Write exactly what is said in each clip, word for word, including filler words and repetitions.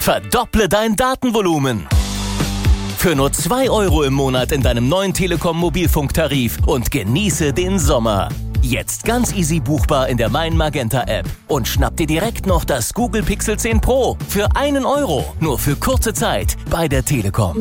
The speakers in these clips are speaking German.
Verdopple dein Datenvolumen. Für nur zwei Euro im Monat in deinem neuen Telekom-Mobilfunktarif und genieße den Sommer. Jetzt ganz easy buchbar in der Mein Magenta App. Und schnapp dir direkt noch das Google Pixel zehn Pro für einen Euro. Nur für kurze Zeit bei der Telekom.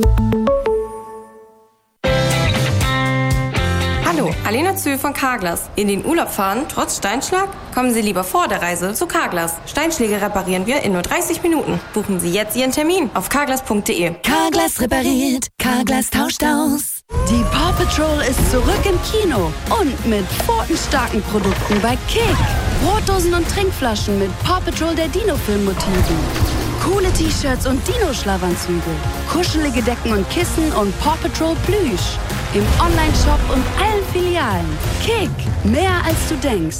Hallo, Alena Zühl von Carglass. In den Urlaub fahren, trotz Steinschlag? Kommen Sie lieber vor der Reise zu Carglass. Steinschläge reparieren wir in nur dreißig Minuten. Buchen Sie jetzt Ihren Termin auf carglass punkt de. Carglass repariert, Carglass tauscht aus. Die Paw Patrol ist zurück im Kino und mit pfotenstarken Produkten bei Kick. Brotdosen und Trinkflaschen mit Paw Patrol der Dino-Film-Motiven. Coole T-Shirts und Dino-Schlafanzüge. Kuschelige Decken und Kissen und Paw Patrol Plüsch. Im Online-Shop und allen Filialen. Kick, mehr als du denkst.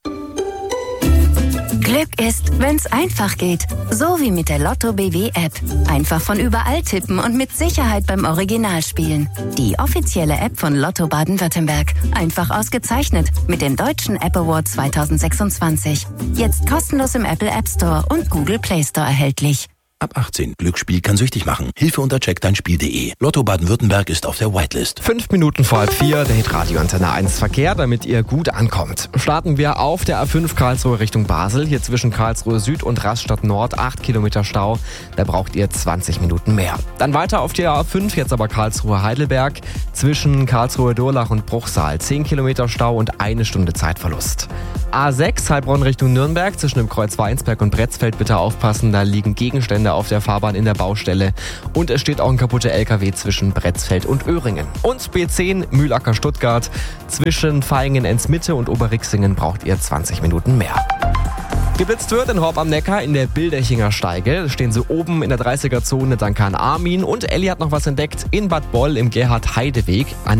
Glück ist, wenn's einfach geht. So wie mit der Lotto B W App. Einfach von überall tippen und mit Sicherheit beim Original spielen. Die offizielle App von Lotto Baden-Württemberg. Einfach ausgezeichnet mit dem Deutschen App Award zwanzig sechsundzwanzig. Jetzt kostenlos im Apple App Store und Google Play Store erhältlich. Ab achtzehn. Glücksspiel kann süchtig machen. Hilfe unter check dein Spiel punkt de. Lotto Baden-Württemberg ist auf der Whitelist. Fünf Minuten vor halb vier, der Hitradio Antenne eins Verkehr, damit ihr gut ankommt. Starten wir auf der A fünf Karlsruhe Richtung Basel. Hier zwischen Karlsruhe Süd und Rastatt Nord acht Kilometer Stau. Da braucht ihr zwanzig Minuten mehr. Dann weiter auf der A fünf, jetzt aber Karlsruhe Heidelberg. Zwischen Karlsruhe Durlach und Bruchsal zehn Kilometer Stau und eine Stunde Zeitverlust. A sechs Heilbronn Richtung Nürnberg. Zwischen dem Kreuz Weinsberg und Bretzfeld bitte aufpassen. Da liegen Gegenstände auf der Fahrbahn in der Baustelle. Und es steht auch ein kaputter L K W zwischen Bretzfeld und Öhringen. Und B zehn Mühlacker Stuttgart. Zwischen Vaihingen-Ensmitte und Oberrixingen braucht ihr zwanzig Minuten mehr. Geblitzt wird in Horb am Neckar in der Bilderchinger Steige. Da stehen sie oben in der dreißiger Zone. Danke an Armin. Und Elli hat noch was entdeckt in Bad Boll im Gerhard-Heide-Weg.